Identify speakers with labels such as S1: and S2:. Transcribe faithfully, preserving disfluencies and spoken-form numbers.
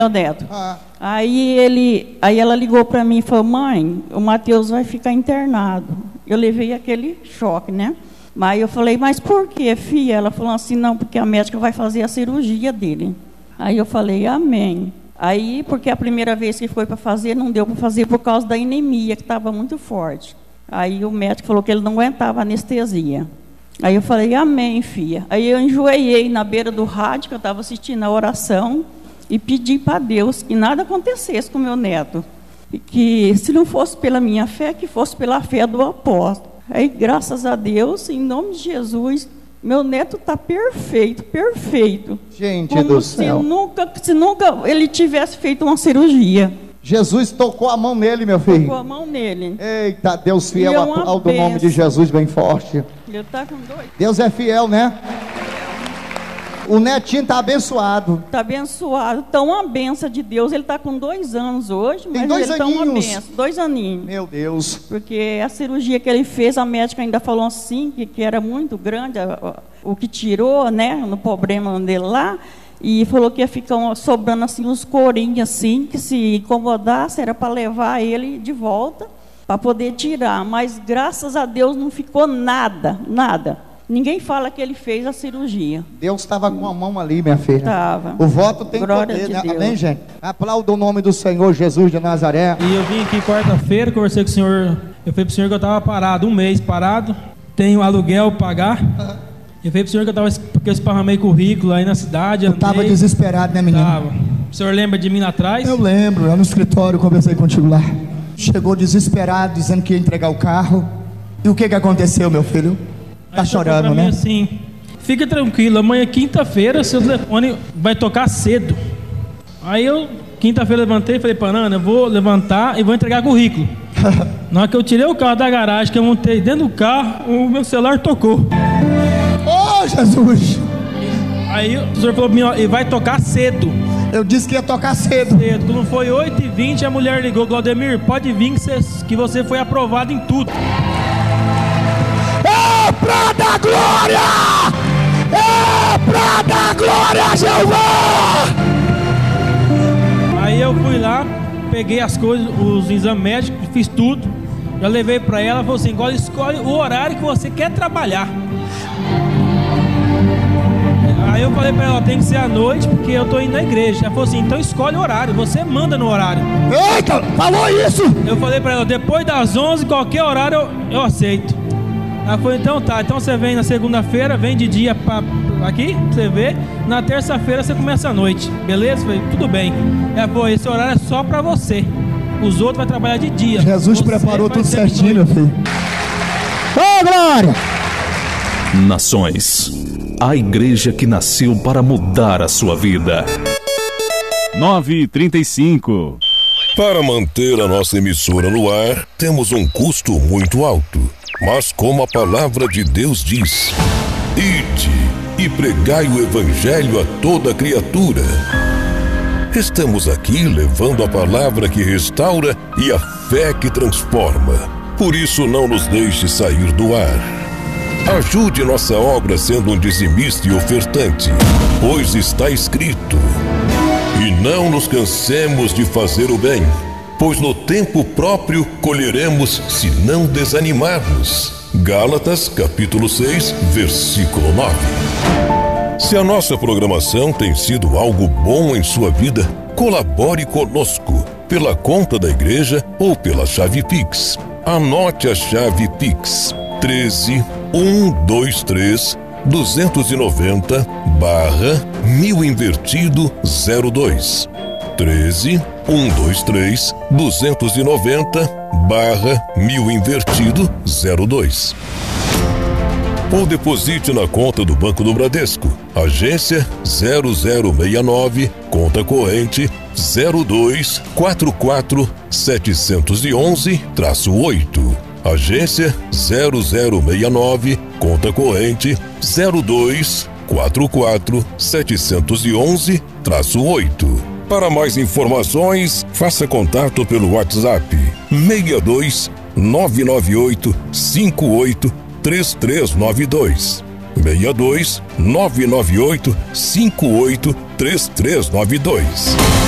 S1: meu neto.
S2: Ah.
S1: Aí, ele, aí ela ligou para mim e falou, mãe, o Matheus vai ficar internado. Eu levei aquele choque, né? Mas eu falei, mas por quê, filha? Ela falou assim, não, porque a médica vai fazer a cirurgia dele. Aí eu falei, amém. Aí, porque a primeira vez que foi para fazer, não deu para fazer por causa da anemia, que estava muito forte. Aí o médico falou que ele não aguentava anestesia. Aí eu falei, amém, filha. Aí eu enjoei na beira do rádio, que eu estava assistindo a oração, e pedi para Deus que nada acontecesse com meu neto. E que, se não fosse pela minha fé, que fosse pela fé do apóstolo. Aí, graças a Deus, em nome de Jesus, meu neto está perfeito, perfeito.
S2: Gente
S1: Como
S2: do
S1: se
S2: céu.
S1: nunca, se nunca ele tivesse feito uma cirurgia.
S2: Jesus tocou a mão nele, meu filho.
S1: Tocou a mão nele.
S2: Eita, Deus fiel,
S1: E é uma
S2: aplauda o nome de
S1: bênção.
S2: Jesus bem forte.
S1: Ele está com dois.
S2: Deus é fiel, né? O netinho está abençoado.
S1: Está abençoado. Está uma benção de Deus. Ele está com dois anos hoje,
S2: Tem
S1: mas
S2: dois
S1: ele está uma
S2: aninhos.
S1: benção. Dois aninhos.
S2: Meu Deus.
S1: Porque a cirurgia que ele fez, a médica ainda falou assim, que, que era muito grande, a, a, o que tirou, né, no problema dele lá, e falou que ia ficar um, sobrando assim uns corinhos assim, que se incomodasse era para levar ele de volta, para poder tirar. Mas graças a Deus não ficou nada, nada. Ninguém fala que ele fez a cirurgia.
S2: Deus estava com a mão ali, minha filha.
S1: Tava.
S2: O voto tem
S1: Glória
S2: poder,
S1: de
S2: né?
S1: Deus.
S2: Amém, gente? Aplauda o nome do Senhor Jesus de Nazaré.
S3: E eu vim aqui quarta-feira, conversei com o senhor. Eu falei pro senhor que eu estava parado, um mês parado, tenho aluguel pra pagar. Eu falei pro senhor que eu tava, porque eu esparramei currículo aí na cidade.
S2: Eu estava desesperado, né, menino?
S3: Tava. O senhor lembra de mim lá atrás?
S2: Eu lembro, eu no escritório conversei contigo lá. Chegou desesperado, dizendo que ia entregar o carro. E o que que aconteceu, meu filho? Tá
S3: Aí tocou
S2: chorando,
S3: pra mim
S2: né?
S3: assim, fica tranquilo, amanhã quinta-feira seu telefone vai tocar cedo. Aí eu, quinta-feira, levantei e falei pra Ana, eu vou levantar e vou entregar currículo. Na hora que eu tirei o carro da garagem, que eu montei dentro do carro, o meu celular tocou.
S2: Oh, Jesus!
S3: Aí o senhor falou pra mim, ó, e vai tocar cedo.
S2: Eu disse que ia tocar cedo.
S3: Cedo. Quando foi oito e vinte, a mulher ligou, Claudemir, pode vir que você, que você foi aprovado em tudo.
S2: É pra dar glória! É pra dar glória a Jeová!
S3: Aí eu fui lá, peguei as coisas, os exames médicos, fiz tudo. Já levei pra ela, falou assim, agora escolhe o horário que você quer trabalhar. Aí eu falei pra ela, tem que ser à noite, porque eu tô indo na igreja. Ela falou assim, então escolhe o horário, você manda no horário.
S2: Eita, falou isso!
S3: Eu falei pra ela, depois das onze, qualquer horário eu, eu aceito. Ela falou, então tá, então você vem na segunda-feira, vem de dia pra, aqui, pra você ver. Na terça-feira você começa à noite, beleza? Eu falei, tudo bem. Ela falou, esse horário é só pra você. Os outros vão trabalhar de dia.
S2: Jesus
S3: Você
S2: preparou
S3: vai
S2: tudo
S3: ser de
S2: certinho, meu
S3: noite.
S2: filho. Ô, glória!
S4: Nações, a igreja que nasceu para mudar a sua vida.
S5: nove e trinta e cinco.
S6: Para manter a nossa emissora no ar, temos um custo muito alto. Mas como a palavra de Deus diz, ide e pregai o evangelho a toda criatura. Estamos aqui levando a palavra que restaura e a fé que transforma. Por isso não nos deixe sair do ar. Ajude nossa obra sendo um dizimista e ofertante, pois está escrito: e não nos cansemos de fazer o bem, pois no tempo próprio colheremos se não desanimarmos. Gálatas capítulo seis, versículo nove. Se a nossa programação tem sido algo bom em sua vida, colabore conosco pela conta da igreja ou pela chave Pix. Anote a chave Pix: treze, cento e vinte e três, duzentos e noventa, barra mil invertido zero dois. treze, cento e vinte e três, duzentos e noventa, barra mil invertido zero dois. Ou deposite na conta do Banco do Bradesco, agência zero zero seis nove, conta corrente zero dois quatro quatro sete um um oito. Agência zero zero seis nove, conta corrente zero dois quatro quatro sete um um oito. Para mais informações, faça contato pelo WhatsApp seis dois nove nove oito cinco oito três três nove dois. seis dois nove nove oito cinco oito três três nove dois.